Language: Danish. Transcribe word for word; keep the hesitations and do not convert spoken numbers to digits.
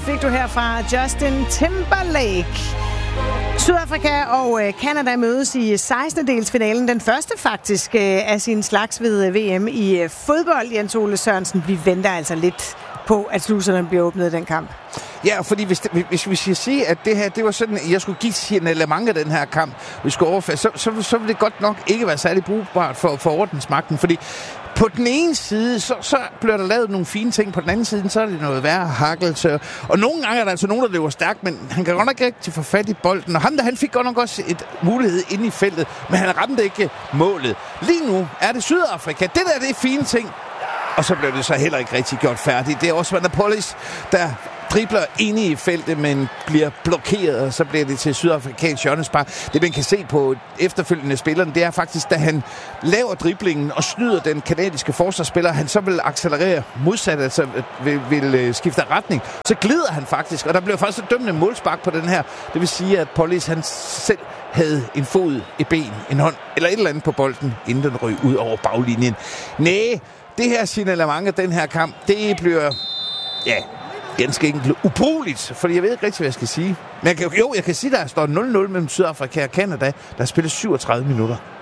fik du her fra Justin Timberlake. Sydafrika og Canada mødes i sekstende-delsfinalen. Den første faktisk af sin slags ved V M i fodbold, Jens Ole Sørensen. Vi venter altså lidt på, at sluserne bliver åbnet i den kamp. Ja, fordi hvis, hvis vi skal sige, at det her, det var sådan, jeg skulle give signalement af den her kamp, vi skulle overføre, så, så, så ville det godt nok ikke være særlig brugbart for, for ordensmagten, fordi på den ene side, så, så bliver der lavet nogle fine ting. På den anden side, så er det noget værre hakkelse. Og nogle gange er der altså nogen, der løber stærkt, men han kan godt nok ikke få fat i bolden. Og ham der, han fik godt nok også et mulighed inde i feltet, men han ramte ikke målet. Lige nu er det Sydafrika. Det der, det er fine ting. Og så blev det så heller ikke rigtig gjort færdigt. Det er også Vanapolis, der dribler inde i feltet, men bliver blokeret, og så bliver det til sydafrikansk hjørnespark. Det, man kan se på efterfølgende spilleren, det er faktisk, da han laver driblingen og snyder den kanadiske forsvarsspiller, han så vil accelerere modsat, altså vil, vil skifte retning, så glider han faktisk, og der bliver faktisk et dømmende målspark på den her. Det vil sige, at Polis, han selv havde en fod, et ben, en hånd, eller et eller andet på bolden, inden den røg ud over baglinjen. Næh, det her signalement af den her kamp, det bliver, ja, ganske enkelt ubrugeligt, fordi jeg ved ikke rigtig, hvad jeg skal sige. Men jeg kan, jo, jeg kan sige, at der står nul nul mellem Sydafrika og Canada, der spiller syvogtredive minutter.